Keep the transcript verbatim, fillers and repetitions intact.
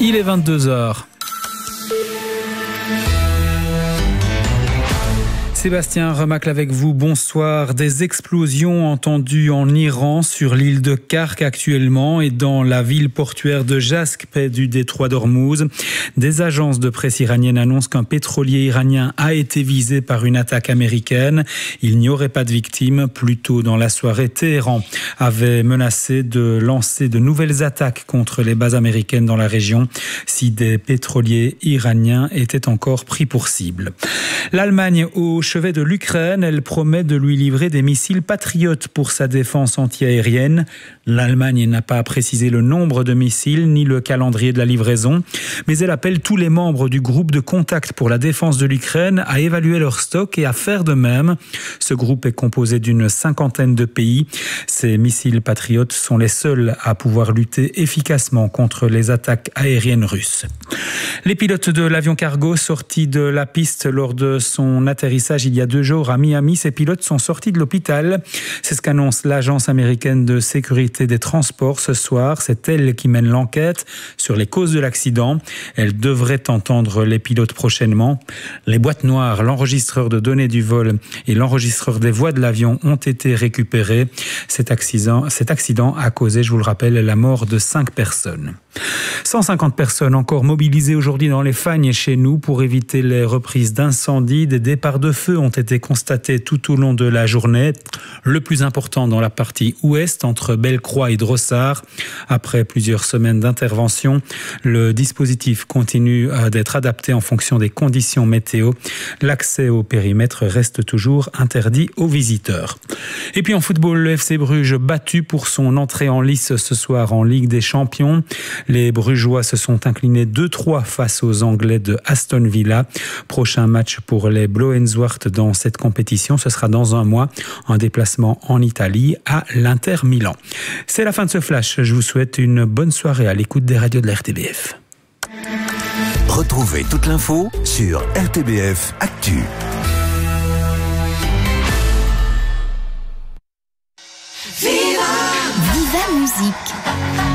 Il est vingt-deux heures. Sébastien Remacle avec vous, bonsoir. Des explosions entendues en Iran sur l'île de Kark actuellement et dans la ville portuaire de Jask, près du détroit d'Ormuz. Des agences de presse iraniennes annoncent qu'un pétrolier iranien a été visé par une attaque américaine. Il n'y aurait pas de victimes. Plus tôt dans la soirée, Téhéran avait menacé de lancer de nouvelles attaques contre les bases américaines dans la région si des pétroliers iraniens étaient encore pris pour cible. L'Allemagne au chevet de l'Ukraine, elle promet de lui livrer des missiles patriotes pour sa défense antiaérienne. L'Allemagne n'a pas précisé le nombre de missiles ni le calendrier de la livraison, mais elle appelle tous les membres du groupe de contact pour la défense de l'Ukraine à évaluer leur stock et à faire de même. Ce groupe est composé d'une cinquantaine de pays. Ces missiles patriotes sont les seuls à pouvoir lutter efficacement contre les attaques aériennes russes. Les pilotes de l'avion cargo sortis de la piste lors de son atterrissage il y a deux jours à Miami, ces pilotes sont sortis de l'hôpital. C'est ce qu'annonce l'agence américaine de sécurité des transports ce soir. C'est elle qui mène l'enquête sur les causes de l'accident. Elle devrait entendre les pilotes prochainement. Les boîtes noires, l'enregistreur de données du vol et l'enregistreur des voies de l'avion ont été récupérés. Cet accident, cet accident a causé, je vous le rappelle, la mort de cinq personnes. cent cinquante personnes encore mobilisées aujourd'hui dans les Fagnes chez nous pour éviter les reprises d'incendies. Des départs de feu ont été constatés tout au long de la journée. Le plus important dans la partie ouest, entre Bellecroix et Drossard. Après plusieurs semaines d'intervention, le dispositif continue d'être adapté en fonction des conditions météo. L'accès au périmètre reste toujours interdit aux visiteurs. Et puis en football, le F C Bruges battu pour son entrée en lice ce soir en Ligue des Champions. Les Brugeois se sont inclinés deux trois face aux Anglais de Aston Villa. Prochain match pour les Blauenzwart dans cette compétition, ce sera dans un mois, un déplacement en Italie à l'Inter Milan. C'est la fin de ce flash. Je vous souhaite une bonne soirée à l'écoute des radios de la R T B F. Retrouvez toute l'info sur R T B F Actu. Viva Viva Musique.